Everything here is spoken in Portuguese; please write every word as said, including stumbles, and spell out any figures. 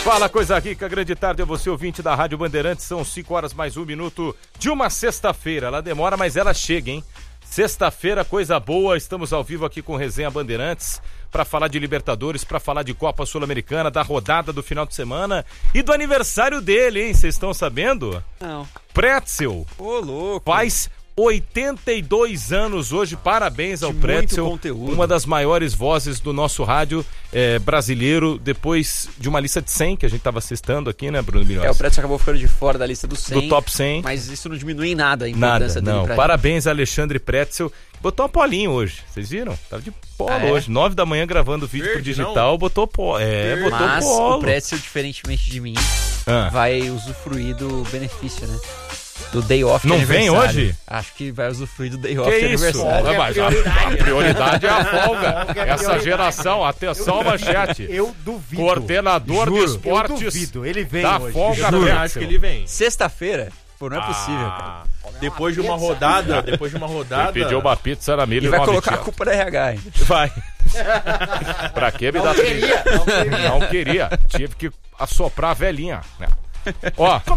Fala, coisa rica, grande tarde a você, ouvinte da Rádio Bandeirantes. São cinco horas mais um minuto de uma sexta-feira. Ela demora, mas ela chega, hein? Sexta-feira, coisa boa. Estamos ao vivo aqui com Resenha Bandeirantes para falar de Libertadores, para falar de Copa Sul-Americana, da rodada do final de semana e do aniversário dele, hein? Vocês estão sabendo? Não. Pretzel. Ô, louco. Faz oitenta e dois anos hoje, parabéns ao De Pretzel, muito conteúdo. uma das maiores vozes do nosso rádio é, brasileiro, depois de uma lista de cem que a gente estava assistindo aqui, né, Bruno Milhões? É, o Pretzel acabou ficando de fora da lista do cem. Do top cem. Mas isso não diminui em nada a Nada, importância dele. não. Pra Parabéns a Alexandre Pretzel. Botou um polinho hoje, vocês viram? Tava de polo Ah, é? hoje, nove da manhã gravando vídeo Verde, pro digital, não? botou polo. É, botou Mas polo. o Pretzel, diferentemente de mim, Ah. vai usufruir do benefício, né? Do day off de Não vem aniversário. hoje? Acho que vai usufruir do day off Que de isso? aniversário. Ah, mas a, a prioridade é a folga. Folga é Essa prioridade. geração, atenção, manchete. Eu duvido. Coordenador de Juro, esportes eu duvido. Ele vem da hoje. folga Eu também Pretzel. acho que ele vem. Sexta-feira? Pô, não é possível, cara. Ah, depois de uma rodada, depois de uma Ele rodada... pediu uma pizza na milha E vai colocar a culpa da R H, hein? Vai. Pra que me dá queria, não queria. Não queria. Tive que assoprar a velhinha. Né? Ó.